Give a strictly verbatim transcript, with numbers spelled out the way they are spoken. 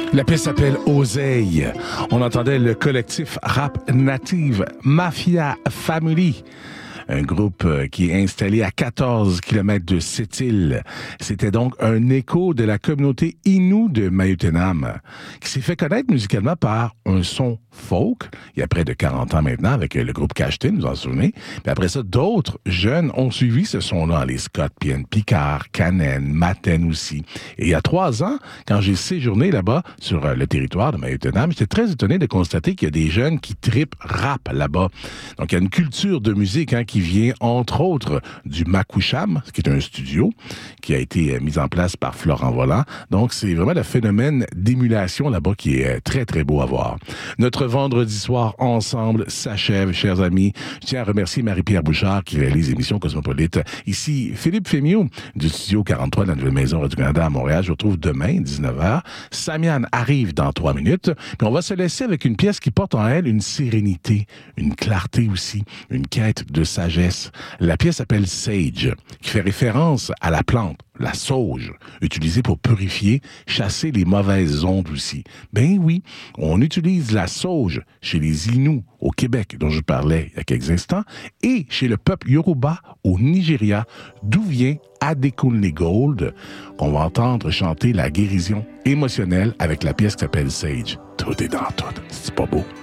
La pièce s'appelle Oseille. On entendait le collectif rap native Mafia Family. Un groupe qui est installé à quatorze kilomètres de Sept-Îles. C'était donc un écho de la communauté Innu de Mayotenam, qui s'est fait connaître musicalement par un son folk, il y a près de quarante ans maintenant, avec le groupe Cachetin, vous en souvenez. Puis après ça, d'autres jeunes ont suivi ce son-là, les Scott Pienne, Picard, Canen, Maten aussi. Et il y a trois ans, quand j'ai séjourné là-bas, sur le territoire de Mayotenam, j'étais très étonné de constater qu'il y a des jeunes qui tripent rap là-bas. Donc, il y a une culture de musique hein, qui vient, entre autres, du Makoucham, qui est un studio qui a été mis en place par Florent Volant. Donc, c'est vraiment le phénomène d'émulation là-bas qui est très, très beau à voir. Notre vendredi soir ensemble s'achève, chers amis. Je tiens à remercier Marie-Pierre Bouchard qui réalise l'émission Cosmopolite. Ici, Philippe Fémiot du studio quarante-trois de la Nouvelle Maison Radio-Canada à Montréal. Je vous retrouve demain, dix-neuf heures. Samian arrive dans trois minutes. Puis on va se laisser avec une pièce qui porte en elle une sérénité, une clarté aussi, une quête de sagesse. La pièce s'appelle Sage, qui fait référence à la plante, la sauge, utilisée pour purifier, chasser les mauvaises ondes aussi. Ben oui, on utilise la sauge chez les Inuits au Québec, dont je parlais il y a quelques instants, et chez le peuple Yoruba au Nigeria, d'où vient Adekunle Gold, qu'on va entendre chanter la guérison émotionnelle avec la pièce qui s'appelle Sage. Tout est dans tout. C'est pas beau?